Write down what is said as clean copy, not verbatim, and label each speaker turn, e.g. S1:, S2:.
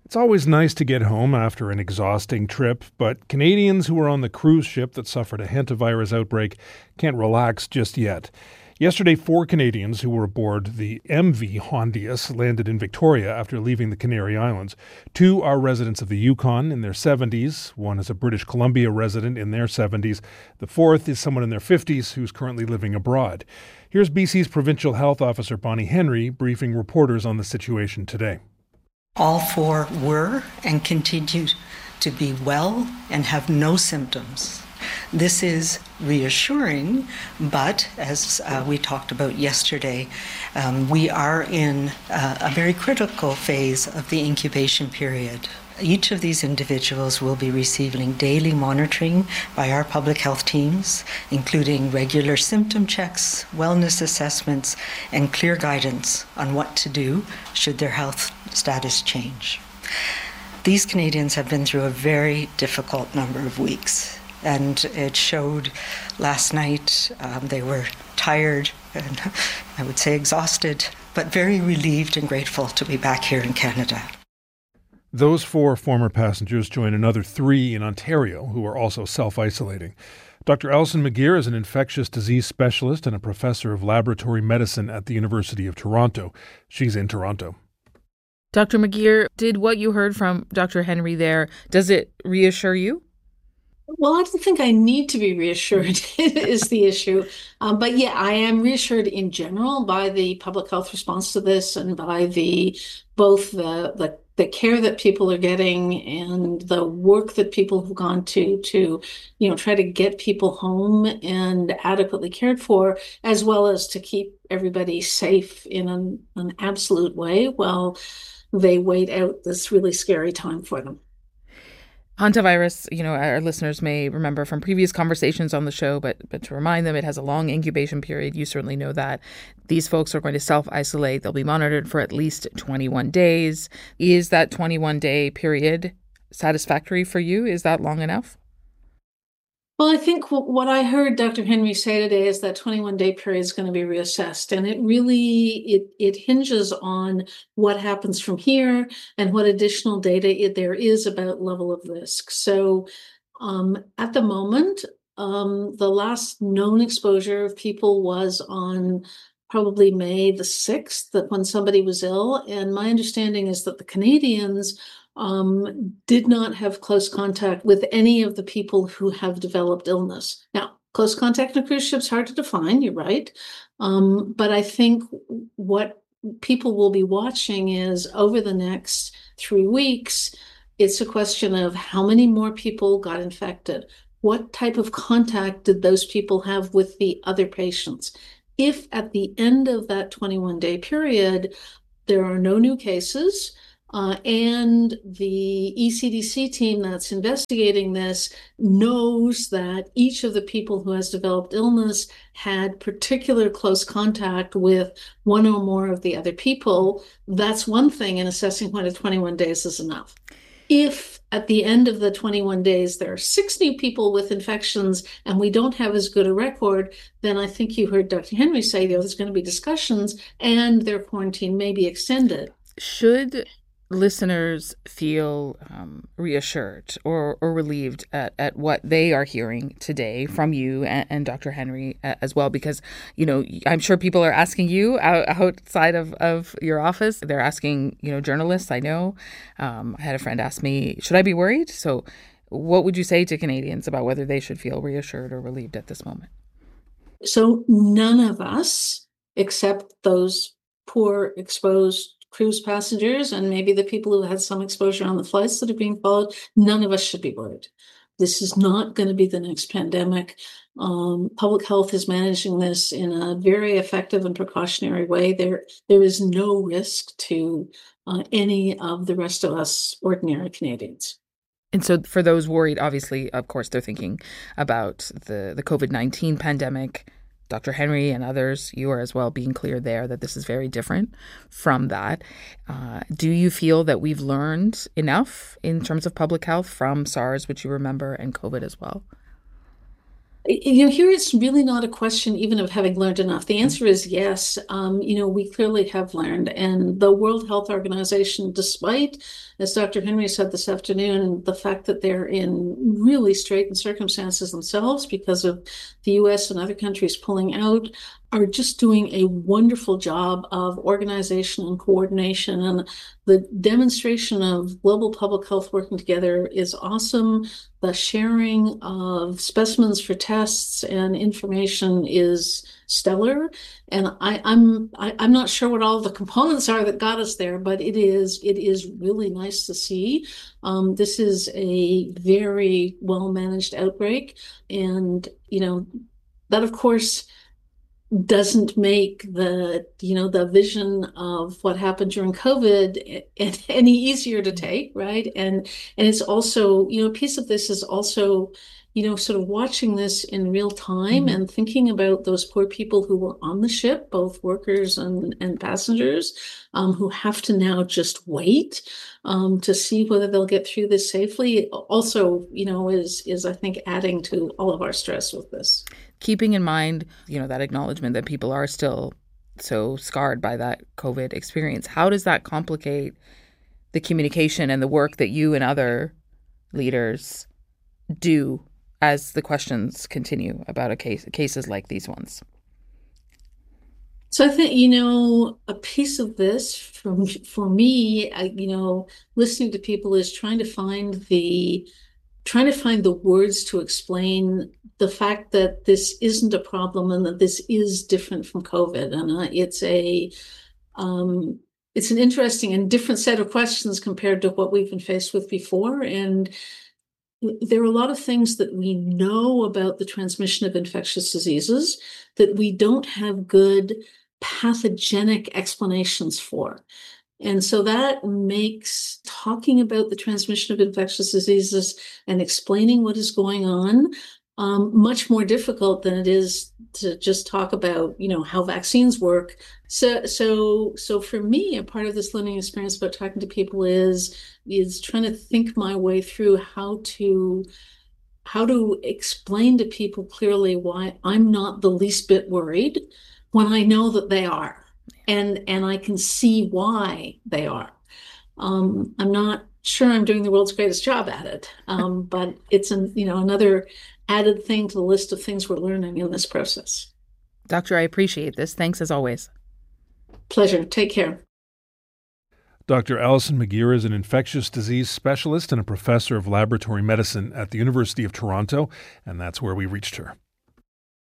S1: It's always nice to get home after an exhausting trip, but Canadians who were on the cruise ship that suffered a hantavirus outbreak can't relax just yet. Yesterday, 4 Canadians who were aboard the MV Hondius landed in Victoria after leaving the Canary Islands. 2 are residents of the Yukon in their 70s. One is a British Columbia resident in their 70s. The fourth is someone in their 50s who's currently living abroad. Here's BC's Provincial Health Officer Bonnie Henry briefing reporters on the situation today.
S2: All 4 were and continue to be well and have no symptoms. This is reassuring, but as we talked about yesterday, we are in a very critical phase of the incubation period. Each of these individuals will be receiving daily monitoring by our public health teams, including regular symptom checks, wellness assessments, and clear guidance on what to do should their health status change. These Canadians have been through a very difficult number of weeks, and it showed last night. They were tired and I would say exhausted, but very relieved and grateful to be back here in Canada.
S1: Those 4 former passengers join another 3 in Ontario who are also self-isolating. Dr. Alison McGeer is an infectious disease specialist and a professor of laboratory medicine at the University of Toronto. She's in Toronto.
S3: Dr. McGeer, did what you heard from Dr. Henry there, does it reassure you?
S4: Well, I don't think I need to be reassured is the issue. But yeah, I am reassured in general by the public health response to this and by both the care that people are getting and the work that people have gone to try to get people home and adequately cared for, as well as to keep everybody safe in an absolute way while they wait out this really scary time for them.
S3: Hantavirus, our listeners may remember from previous conversations on the show, but to remind them, it has a long incubation period. You certainly know that. These folks are going to self-isolate. They'll be monitored for at least 21 days. Is that 21-day period satisfactory for you? Is that long enough?
S4: Well, I think what I heard Dr. Henry say today is that 21-day period is going to be reassessed. And it really, it hinges on what happens from here and what additional data there is about level of risk. So at the moment, the last known exposure of people was on probably May the 6th, that when somebody was ill. And my understanding is that the Canadians did not have close contact with any of the people who have developed illness. Now, close contact on a cruise ship is hard to define, you're right. But I think what people will be watching is over the next 3 weeks, it's a question of how many more people got infected. What type of contact did those people have with the other patients? If at the end of that 21-day period, there are no new cases, and the ECDC team that's investigating this knows that each of the people who has developed illness had particular close contact with one or more of the other people, that's one thing in assessing whether 21 days is enough. If at the end of the 21 days there are 6 new people with infections and we don't have as good a record, then I think you heard Dr. Henry say there's going to be discussions and their quarantine may be extended.
S3: Should listeners feel reassured or relieved at what they are hearing today from you and Dr. Henry as well? Because, I'm sure people are asking you outside of your office. They're asking, journalists, I know. I had a friend ask me, should I be worried? So what would you say to Canadians about whether they should feel reassured or relieved at this moment?
S4: So none of us, except those poor exposed cruise passengers and maybe the people who had some exposure on the flights that are being followed, none of us should be worried. This is not going to be the next pandemic. Public health is managing this in a very effective and precautionary way. There is no risk to any of the rest of us ordinary Canadians.
S3: And so for those worried, obviously, of course, they're thinking about the COVID-19 pandemic. Dr. Henry and others, you are as well being clear there that this is very different from that. Do you feel that we've learned enough in terms of public health from SARS, which you remember, and COVID as well?
S4: Here it's really not a question even of having learned enough. The answer is yes. We clearly have learned. And the World Health Organization, despite, as Dr. Henry said this afternoon, the fact that they're in really straitened circumstances themselves because of the US and other countries pulling out, are just doing a wonderful job of organization and coordination. And the demonstration of global public health working together is awesome. The sharing of specimens for tests and information is stellar. And I'm not sure what all the components are that got us there, but it is really nice to see. This is a very well managed outbreak, and that of course doesn't make the vision of what happened during COVID any easier to take, right? And it's also, a piece of this is also, sort of watching this in real time and thinking about those poor people who were on the ship, both workers and passengers, who have to now just wait to see whether they'll get through this safely. Also, is I think adding to all of our stress with this.
S3: Keeping in mind, that acknowledgement that people are still so scarred by that COVID experience, how does that complicate the communication and the work that you and other leaders do as the questions continue about cases like these ones?
S4: So I think, a piece of this for me, listening to people is trying to find the words to explain the fact that this isn't a problem and that this is different from COVID. And it's an interesting and different set of questions compared to what we've been faced with before. And there are a lot of things that we know about the transmission of infectious diseases that we don't have good pathogenic explanations for. And so that makes talking about the transmission of infectious diseases and explaining what is going on much more difficult than it is to just talk about, how vaccines work. So for me, a part of this learning experience about talking to people is trying to think my way through how to explain to people clearly why I'm not the least bit worried when I know that they are. And I can see why they are. I'm not sure I'm doing the world's greatest job at it, but it's another added thing to the list of things we're learning in this process.
S3: Doctor, I appreciate this. Thanks as always.
S4: Pleasure. Take care.
S1: Dr. Alison McGeer is an infectious disease specialist and a professor of laboratory medicine at the University of Toronto, and that's where we reached her.